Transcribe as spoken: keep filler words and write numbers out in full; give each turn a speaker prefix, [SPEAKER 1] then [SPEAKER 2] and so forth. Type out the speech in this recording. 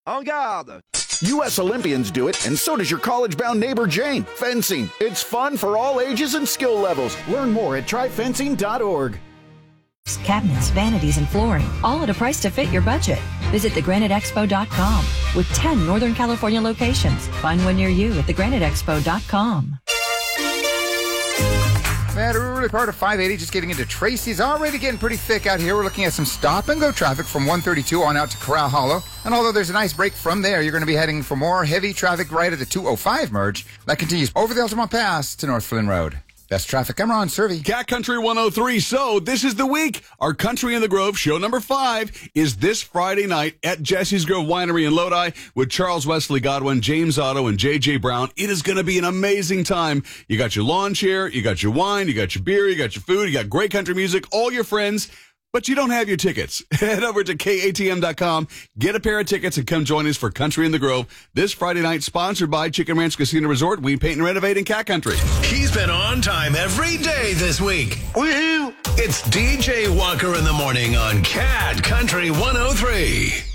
[SPEAKER 1] En garde!
[SPEAKER 2] U S Olympians do it, and so does your college-bound neighbor Jane. Fencing. It's fun for all ages and skill levels. Learn more at try fencing dot org.
[SPEAKER 3] Cabinets, vanities, and flooring, all at a price to fit your budget. Visit the granite expo dot com. With ten Northern California locations, find one near you at the granite expo dot com.
[SPEAKER 4] Man, we're really part of five eighty, just getting into Tracy's. Already getting pretty thick out here. We're looking at some stop-and-go traffic from one thirty-two on out to Corral Hollow. And although there's a nice break from there, you're going to be heading for more heavy traffic right at the two oh five merge. That continues over the Altamont Pass to North Flynn Road. Best traffic. I'm Ron Servey.
[SPEAKER 5] Cat Country one oh three. So this is the week. Our Country in the Grove show number five is this Friday night at Jesse's Grove Winery in Lodi with Charles Wesley Godwin, James Otto, and J J Brown. It is going to be an amazing time. You got your lawn chair, you got your wine, you got your beer, you got your food, you got great country music, all your friends. But you don't have your tickets. Head over to K A T M dot com, get a pair of tickets, and come join us for Country in the Grove this Friday night, sponsored by Chicken Ranch Casino Resort. We paint and renovate in Cat Country.
[SPEAKER 6] He's been on time every day this week.
[SPEAKER 1] Woohoo!
[SPEAKER 6] It's D J Walker in the morning on Cat Country one oh three.